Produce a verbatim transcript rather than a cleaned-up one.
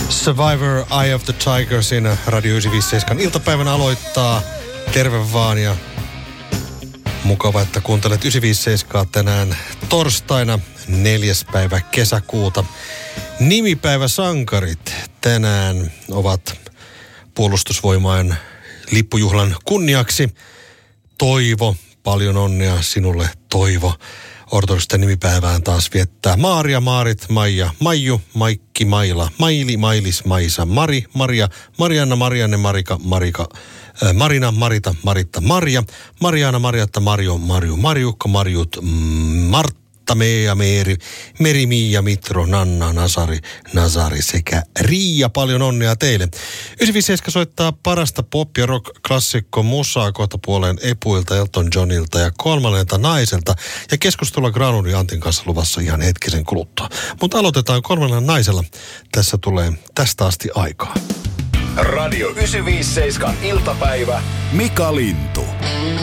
Survivor, Eye of the Tiger siinä Radio yhdeksänsataaviisikymmentäseitsemän iltapäivän aloittaa. Terve vaan ja mukava, että kuuntelet yhdeksänsataaviisikymmentäseitsemän tänään torstaina neljäs päivä kesäkuuta. Nimipäivä sankarit tänään ovat puolustusvoimain lippujuhlan kunniaksi. Toivo, paljon onnea sinulle Toivo. Ortodoksisten nimipäivään taas viettää Maaria, Maarit, Maija, Maiju, Maikki, Maila, Maili, Mailis, Maisa, Mari, Maria, Marianna, Marianne, Marika, Marika, äh, Marina, Marita, Maritta, Maria, Mariana, Mariatta, Marjo, Marju, Marjukka, Marjut, mm, Martta, Meija, Meeri, Meri, Miia, Mitro, Nanna, Nasari, Nasari sekä Riia. Paljon onnea teille. yhdeksänsataaviisikymmentäseitsemän soittaa parasta pop- ja rock-klassikko musaa kohta puoleen Epuilta, Elton Johnilta ja kolmannelta naiselta. Ja keskustelua Granuli Antin kanssa luvassa ihan hetkisen kuluttua. Mutta aloitetaan kolmannella naisella. Tässä tulee tästä asti aikaa. Radio yhdeksänsataaviisikymmentäseitsemän iltapäivä. Mika Lintu.